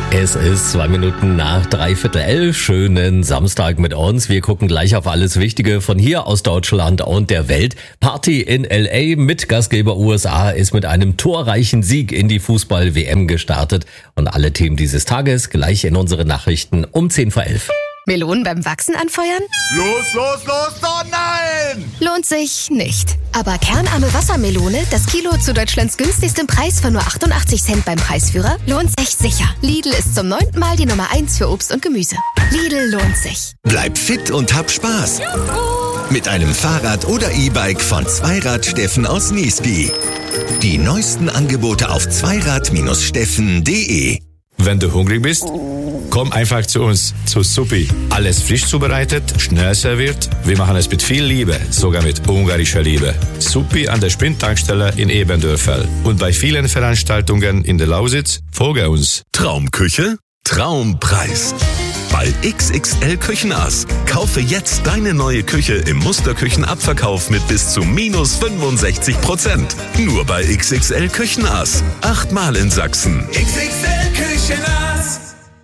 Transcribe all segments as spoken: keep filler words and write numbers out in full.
Es ist zwei Minuten nach dreiviertel elf. Schönen Samstag mit uns. Wir gucken gleich auf alles Wichtige von hier aus Deutschland und der Welt. Party in L A mit Gastgeber U S A ist mit einem torreichen Sieg in die Fußball-W M gestartet. Und alle Themen dieses Tages gleich in unseren Nachrichten um zehn vor elf. Melonen beim Wachsen anfeuern? Los, los, los, oh nein! Lohnt sich nicht. Aber kernarme Wassermelone, das Kilo zu Deutschlands günstigstem Preis von nur achtundachtzig Cent beim Preisführer, lohnt sich sicher. Lidl ist zum neunten Mal die Nummer eins für Obst und Gemüse. Lidl lohnt sich. Bleib fit und hab Spaß. Juhu. Mit einem Fahrrad oder E-Bike von Zweirad Steffen aus Niesky. Die neuesten Angebote auf zweirad Steffen punkt de. Wenn du hungrig bist, komm einfach zu uns, zu Suppi. Alles frisch zubereitet, schnell serviert. Wir machen es mit viel Liebe, sogar mit ungarischer Liebe. Suppi an der Sprint-Tankstelle in Ebendörfel. Und bei vielen Veranstaltungen in der Lausitz, folge uns. Traumküche, Traumpreis. Bei X X L Küchenass. Kaufe jetzt deine neue Küche im Musterküchenabverkauf mit bis zu minus fünfundsechzig Prozent. Nur bei X X L Küchenass. Achtmal in Sachsen. X X L Küchenass.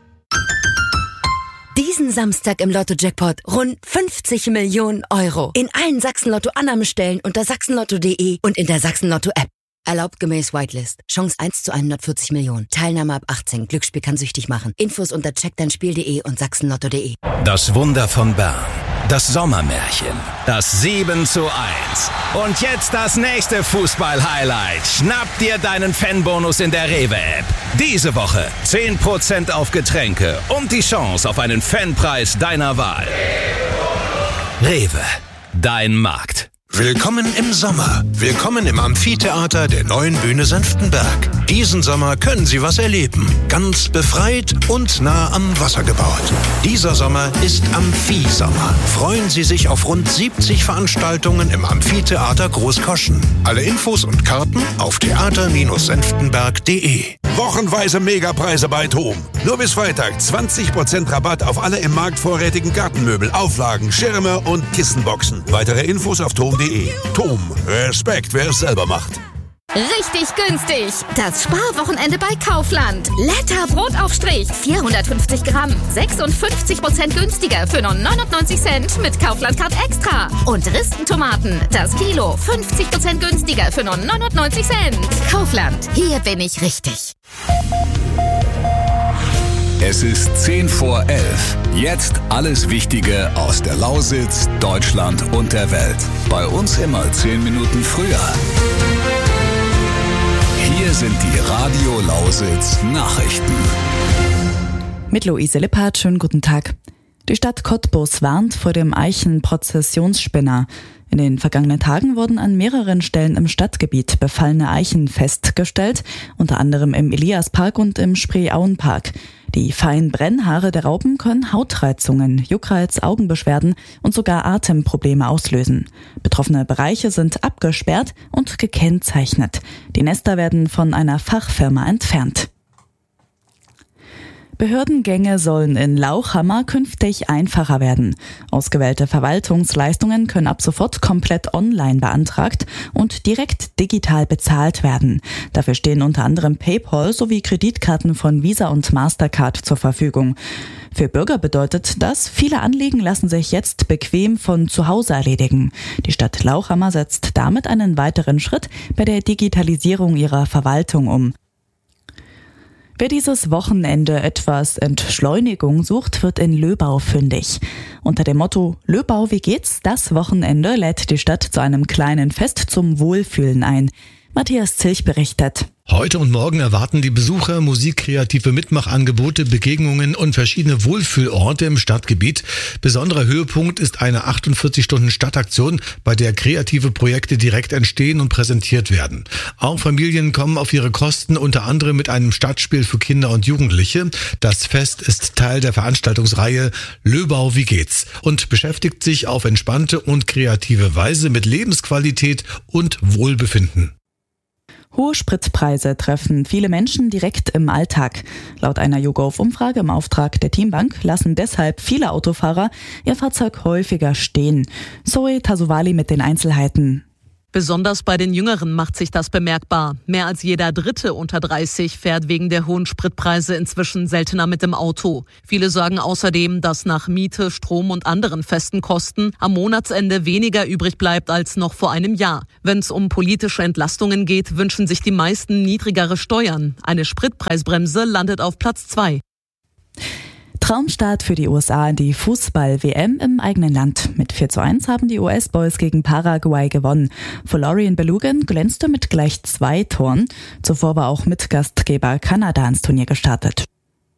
Diesen Samstag im Lotto-Jackpot rund fünfzig Millionen Euro. In allen Sachsen-Lotto-Annahmestellen unter sachsenlotto punkt de und in der Sachsen-Lotto-App. Erlaubt gemäß Whitelist. Chance eins zu hundertvierzig Millionen. Teilnahme ab achtzehn. Glücksspiel kann süchtig machen. Infos unter check dein spiel punkt de und sachsenlotto punkt de. Das Wunder von Bern. Das Sommermärchen. Das sieben zu eins. Und jetzt das nächste Fußball-Highlight. Schnapp dir deinen Fanbonus in der Rewe-App. Diese Woche zehn Prozent auf Getränke und die Chance auf einen Fanpreis deiner Wahl. Rewe. Dein Markt. Willkommen im Sommer. Willkommen im Amphitheater der neuen Bühne Senftenberg. Diesen Sommer können Sie was erleben. Ganz befreit und nah am Wasser gebaut. Dieser Sommer ist Amphi-Sommer. Freuen Sie sich auf rund siebzig Veranstaltungen im Amphitheater Großkoschen. Alle Infos und Karten auf theater senftenberg punkt de. Wochenweise Megapreise bei Thom. Nur bis Freitag zwanzig Prozent Rabatt auf alle im Markt vorrätigen Gartenmöbel, Auflagen, Schirme und Kissenboxen. Weitere Infos auf thom punkt de. Thom. Respekt, wer es selber macht. Richtig günstig. Das Sparwochenende bei Kaufland. Letter Brotaufstrich. vierhundertfünfzig Gramm. sechsundfünfzig Prozent günstiger für nur neunundneunzig Cent mit Kaufland Card Extra. Und Ristentomaten. Das Kilo. fünfzig Prozent günstiger für nur neunundneunzig Cent. Kaufland. Hier bin ich richtig. Es ist zehn vor elf. Jetzt alles Wichtige aus der Lausitz, Deutschland und der Welt. Bei uns immer zehn Minuten früher. Hier sind die Radio Lausitz Nachrichten. Mit Luise Lippert, schönen guten Tag. Die Stadt Cottbus warnt vor dem Eichen-Prozessionsspinner. In den vergangenen Tagen wurden an mehreren Stellen im Stadtgebiet befallene Eichen festgestellt, unter anderem im Eliaspark und im Spreeauenpark. Die feinen Brennhaare der Raupen können Hautreizungen, Juckreiz, Augenbeschwerden und sogar Atemprobleme auslösen. Betroffene Bereiche sind abgesperrt und gekennzeichnet. Die Nester werden von einer Fachfirma entfernt. Behördengänge sollen in Lauchhammer künftig einfacher werden. Ausgewählte Verwaltungsleistungen können ab sofort komplett online beantragt und direkt digital bezahlt werden. Dafür stehen unter anderem PayPal sowie Kreditkarten von Visa und Mastercard zur Verfügung. Für Bürger bedeutet das, viele Anliegen lassen sich jetzt bequem von zu Hause erledigen. Die Stadt Lauchhammer setzt damit einen weiteren Schritt bei der Digitalisierung ihrer Verwaltung um. Wer dieses Wochenende etwas Entschleunigung sucht, wird in Löbau fündig. Unter dem Motto Löbau, wie geht's? Das Wochenende lädt die Stadt zu einem kleinen Fest zum Wohlfühlen ein. Matthias Zilch berichtet. Heute und morgen erwarten die Besucher musikkreative Mitmachangebote, Begegnungen und verschiedene Wohlfühlorte im Stadtgebiet. Besonderer Höhepunkt ist eine achtundvierzig Stunden Stadtaktion, bei der kreative Projekte direkt entstehen und präsentiert werden. Auch Familien kommen auf ihre Kosten, unter anderem mit einem Stadtspiel für Kinder und Jugendliche. Das Fest ist Teil der Veranstaltungsreihe Löbau, wie geht's? Und beschäftigt sich auf entspannte und kreative Weise mit Lebensqualität und Wohlbefinden. Hohe Spritpreise treffen viele Menschen direkt im Alltag. Laut einer YouGov-Umfrage im Auftrag der Teambank lassen deshalb viele Autofahrer ihr Fahrzeug häufiger stehen. Zoe Tasovali mit den Einzelheiten. Besonders bei den Jüngeren macht sich das bemerkbar. Mehr als jeder Dritte unter dreißig fährt wegen der hohen Spritpreise inzwischen seltener mit dem Auto. Viele sagen außerdem, dass nach Miete, Strom und anderen festen Kosten am Monatsende weniger übrig bleibt als noch vor einem Jahr. Wenn es um politische Entlastungen geht, wünschen sich die meisten niedrigere Steuern. Eine Spritpreisbremse landet auf Platz zwei. Traumstart für die U S A in die Fußball-W M im eigenen Land. Mit vier zu eins haben die U S-Boys gegen Paraguay gewonnen. Folarin Balogun glänzte mit gleich zwei Toren. Zuvor war auch Mitgastgeber Kanada ins Turnier gestartet.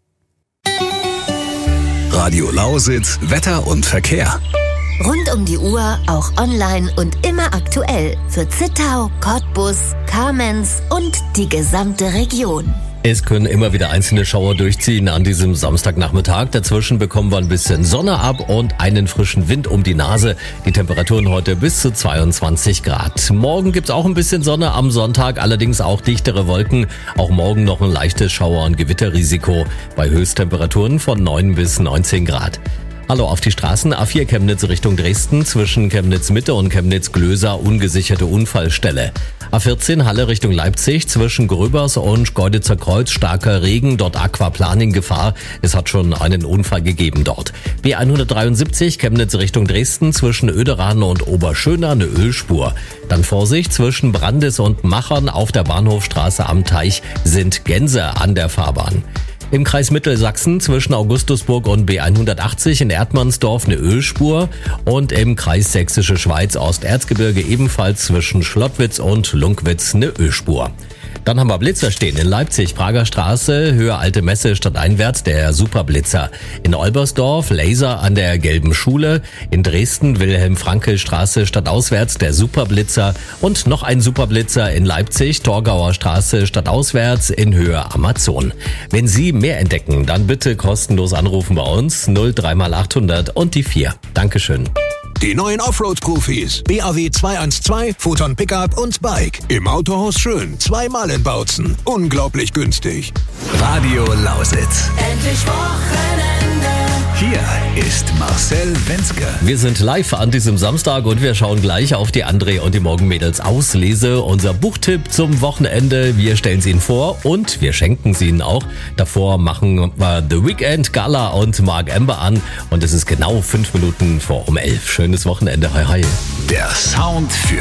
Radio Lausitz, Wetter und Verkehr. Rund um die Uhr, auch online und immer aktuell. Für Zittau, Cottbus, Kamenz und die gesamte Region. Es können immer wieder einzelne Schauer durchziehen an diesem Samstagnachmittag. Dazwischen bekommen wir ein bisschen Sonne ab und einen frischen Wind um die Nase. Die Temperaturen heute bis zu zweiundzwanzig Grad. Morgen gibt's auch ein bisschen Sonne am Sonntag, allerdings auch dichtere Wolken. Auch morgen noch ein leichtes Schauer- und Gewitterrisiko bei Höchsttemperaturen von neun bis neunzehn Grad. Hallo auf die Straßen. A vier Chemnitz Richtung Dresden, zwischen Chemnitz Mitte und Chemnitz Glöser ungesicherte Unfallstelle. A vierzehn Halle Richtung Leipzig, zwischen Gröbers und Schkeuditzer Kreuz starker Regen, dort Aquaplaning Gefahr. Es hat schon einen Unfall gegeben dort. B hundertdreiundsiebzig Chemnitz Richtung Dresden, zwischen Öderaden und Oberschöner eine Ölspur. Dann Vorsicht, zwischen Brandis und Machern auf der Bahnhofstraße am Teich sind Gänse an der Fahrbahn. Im Kreis Mittelsachsen zwischen Augustusburg und B hundertachtzig in Erdmannsdorf eine Ölspur und im Kreis Sächsische Schweiz Osterzgebirge ebenfalls zwischen Schlottwitz und Lunkwitz eine Ölspur. Dann haben wir Blitzer stehen in Leipzig, Prager Straße, Höhe Alte Messe stadteinwärts der Superblitzer. In Olbersdorf Laser an der Gelben Schule, in Dresden Wilhelm-Frankel-Straße stadtauswärts der Superblitzer und noch ein Superblitzer in Leipzig, Torgauer Straße stadtauswärts in Höhe Amazon. Wenn Sie mehr entdecken, dann bitte kostenlos anrufen bei uns null drei mal achthundert und die vier. Dankeschön. Die neuen Offroad-Profis. B A W zweihundertzwölf, Photon Pickup und Bike. Im Autohaus Schön. Zweimal in Bautzen. Unglaublich günstig. Radio Lausitz. Endlich Wochenende. Hier ist Marcel Wenzke. Wir sind live an diesem Samstag und wir schauen gleich auf die André und die Morgenmädels Auslese. Unser Buchtipp zum Wochenende. Wir stellen sie Ihnen vor und wir schenken sie Ihnen auch. Davor machen wir The Weekend, Gala und Mark Amber an. Und es ist genau fünf Minuten vor um elf. Schönes Wochenende. Hi, hi. Der Sound für